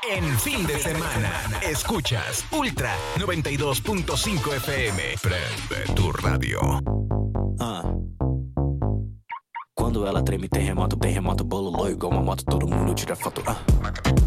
En fin de semana, escuchas Ultra 92.5 FM. Prende tu radio. Quando ela treme, terremoto, bolo, igual uma moto, todo mundo tira foto.